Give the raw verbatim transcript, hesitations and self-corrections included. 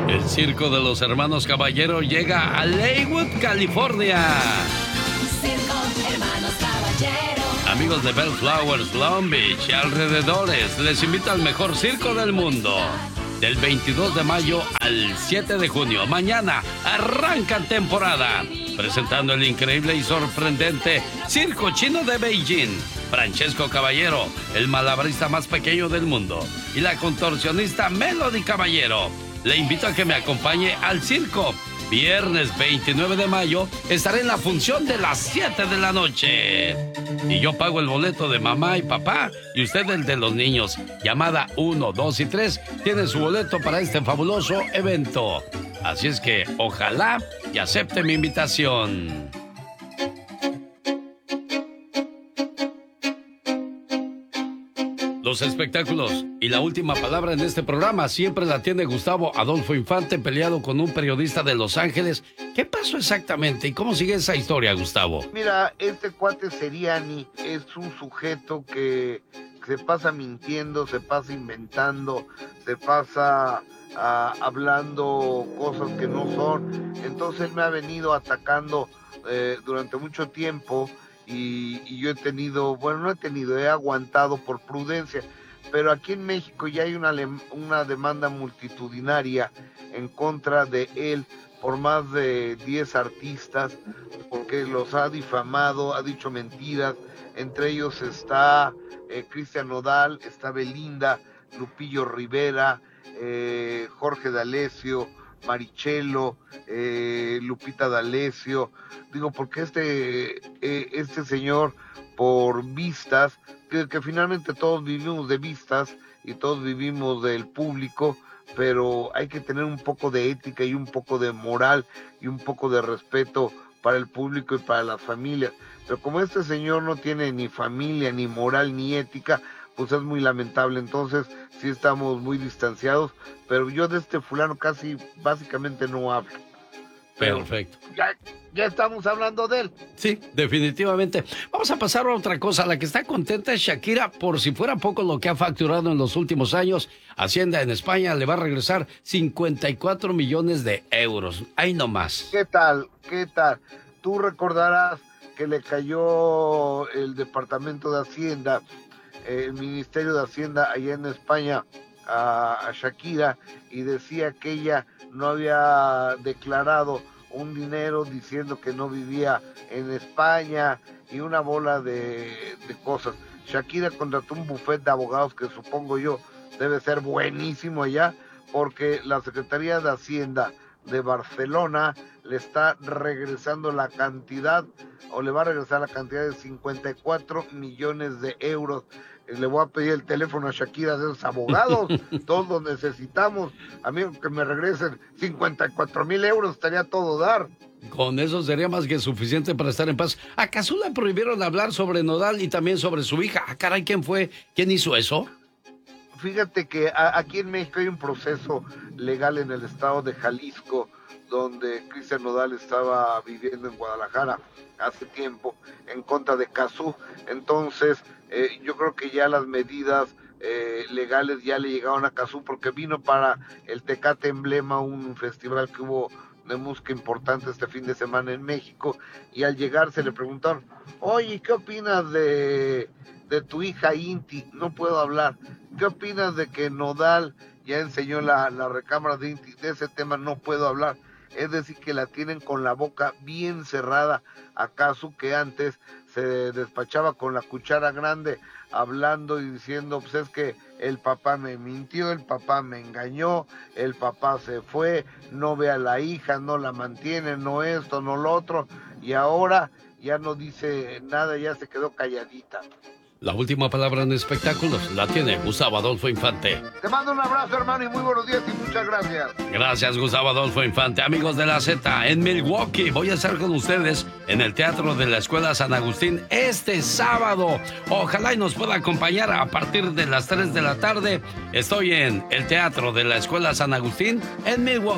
El circo de los hermanos Caballero llega a Leywood, California. Circo Hermanos Caballero. Amigos de Bellflowers, Long Beach y alrededores, les invito al mejor circo del mundo. Del veintidós de mayo al siete de junio, mañana, arranca temporada. Presentando el increíble y sorprendente Circo Chino de Beijing. Francesco Caballero, el malabarista más pequeño del mundo. Y la contorsionista Melody Caballero. Le invito a que me acompañe al circo. Viernes veintinueve de mayo estaré en la función de las siete de la noche. Y yo pago el boleto de mamá y papá y usted el de los niños. Llamada uno, dos y tres tiene su boleto para este fabuloso evento. Así es que ojalá y acepte mi invitación. Los espectáculos y la última palabra en este programa siempre la tiene Gustavo Adolfo Infante, peleado con un periodista de Los Ángeles. ¿Qué pasó exactamente y cómo sigue esa historia, Gustavo? Mira, este cuate Seriani es un sujeto que se pasa mintiendo, se pasa inventando, se pasa uh, hablando cosas que no son. Entonces él me ha venido atacando eh, durante mucho tiempo. Y, y yo he tenido, bueno, no he tenido, he aguantado por prudencia, pero aquí en México ya hay una, una demanda multitudinaria en contra de él por más de diez artistas, porque los ha difamado, ha dicho mentiras. Entre ellos está eh, Cristian Nodal, está Belinda, Lupillo Rivera, eh, Jorge D'Alessio, Marichelo, eh, Lupita D'Alessio. Digo, porque este, eh, este señor, por vistas, que, que finalmente todos vivimos de vistas y todos vivimos del público, pero hay que tener un poco de ética y un poco de moral y un poco de respeto para el público y para las familias. Pero como este señor no tiene ni familia, ni moral, ni ética, pues es muy lamentable. Entonces sí estamos muy distanciados, pero yo de este fulano casi básicamente no hablo. Pero perfecto. Ya, ya estamos hablando de él. Sí, definitivamente. Vamos a pasar a otra cosa. La que está contenta es Shakira. Por si fuera poco lo que ha facturado en los últimos años, Hacienda en España le va a regresar cincuenta y cuatro millones de euros. Ahí nomás. ¿Qué tal? ¿Qué tal? Tú recordarás que le cayó el Departamento de Hacienda, el Ministerio de Hacienda allá en España a, a Shakira, y decía que ella no había declarado un dinero, diciendo que no vivía en España y una bola de, de cosas. Shakira contrató un bufete de abogados que supongo yo debe ser buenísimo allá, porque la Secretaría de Hacienda de Barcelona le está regresando la cantidad, o le va a regresar la cantidad de cincuenta y cuatro millones de euros. Le voy a pedir el teléfono a Shakira de esos abogados, todos los necesitamos. Amigo, que me regresen cincuenta y cuatro mil euros, estaría todo dar. Con eso sería más que suficiente para estar en paz. ¿Acaso le prohibieron hablar sobre Nodal y también sobre su hija? Ah, caray, ¿quién fue? ¿Quién hizo eso? Fíjate que a, aquí en México hay un proceso legal en el estado de Jalisco, donde Cristian Nodal estaba viviendo en Guadalajara hace tiempo, en contra de Cazzu. Entonces, eh, yo creo que ya las medidas eh, legales ya le llegaron a Cazzu, porque vino para el Tecate Emblema, un festival que hubo de música importante este fin de semana en México, y al llegar se le preguntaron: oye, ¿qué opinas de, de tu hija Inti? No puedo hablar. ¿Qué opinas de que Nodal ya enseñó la, la recámara de Inti? De ese tema no puedo hablar. Es decir, que la tienen con la boca bien cerrada a Cazzu, que antes se despachaba con la cuchara grande, hablando y diciendo: pues es que el papá me mintió, el papá me engañó, el papá se fue, no ve a la hija, no la mantiene, no esto, no lo otro, y ahora ya no dice nada, ya se quedó calladita. La última palabra en espectáculos la tiene Gustavo Adolfo Infante. Te mando un abrazo, hermano, y muy buenos días y muchas gracias. Gracias, Gustavo Adolfo Infante. Amigos de la Z, en Milwaukee voy a estar con ustedes en el Teatro de la Escuela San Agustín este sábado. Ojalá y nos pueda acompañar a partir de las tres de la tarde. Estoy en el Teatro de la Escuela San Agustín en Milwaukee.